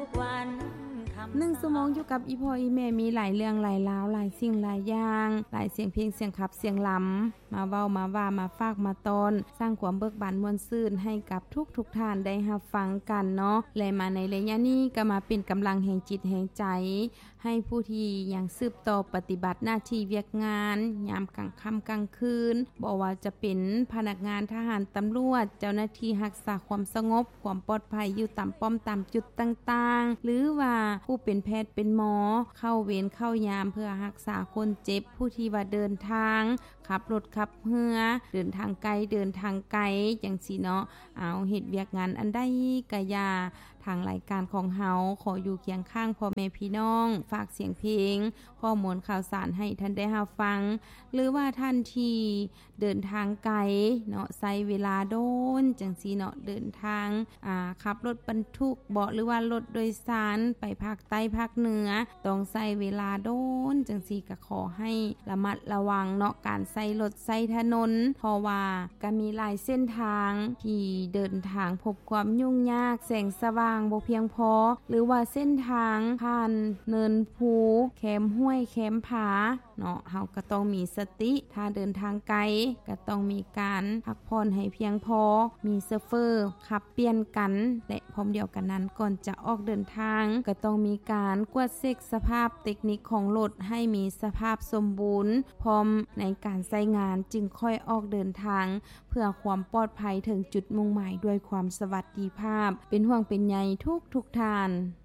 ทุกวัน 1 ชั่วโมงอยู่กับอีพ่ออีแม่มีหลายเรื่องหลายราวหลายสิ่งหลายอย่างหลายเสียงเพลงเสียงขับเสียงล้ำมาเว้ามาว่ามาฝากมาตอนสร้างความเบิกบานม่วนซื่นให้กับทุกท่านได้รับฟังกันเนาะและมาในระยะนี้ก็มาเป็นกำลังแห่งจิตแห่งใจให้ผู้ที่ยังสืบต่อปฏิบัติหน้าที่เวียกงานยามกลางค่ำกลางคืนบ่ว่าจะเป็นพนักงานทหารตำรวจเจ้าหน้าที่รักษาความสงบความปลอดภัยอยู่ตามป้อมตามจุดต่างๆหรือว่าผู้เป็นแพทย์เป็นหมอเข้าเวรเข้ายามเพื่อรักษาคนเจ็บผู้ที่ว่าเดินทางขับรถขับเรือเดินทางไกลเดินทางไกลจังซี่เนาะเอาเฮ็ดเวียกงานอันใดก็อย่าทางรายการของเฮาขออยู่เคียงข้างพ่อแม่พี่น้องฝากเสียงเพลงข้อมูลข่าวสารให้ท่านได้รับฟังหรือว่าท่านที่เดินทางไกลเนาะใช้เวลาโดนจังซี่เนาะเดินทางขับรถบรรทุกเบาะหรือว่ารถโดยสารไปภาคใต้ภาคเหนือต้องใช้เวลาโดนจังซี่ก็ขอให้ระมัดระวังเนาะการใช้รถใช้ถนนเพราะว่าก็มีหลายเส้นทางที่เดินทางพบความยุ่งยากแสงสว่างบ่เพียงพอหรือว่าเส้นทางผ่านเนินภูแคมห้วยแคมผาเนาะเฮาก็ต้องมีสติถ้าเดินทางไกลก็ต้องมีการพักผ่อนให้เพียงพอมีโชเฟอร์ขับเปลี่ยนกันและพร้อมเดียวกันนั้นก่อนจะออกเดินทางก็ต้องมีการกวดเช็คสภาพเทคนิคของรถให้มีสภาพสมบูรณ์พร้อมในการใช้งานจึงค่อยออกเดินทางเพื่อความปลอดภัยถึงจุดมุ่งหมายด้วยความสวัสดิภาพเป็นห่วงเป็นใยทุกท่าน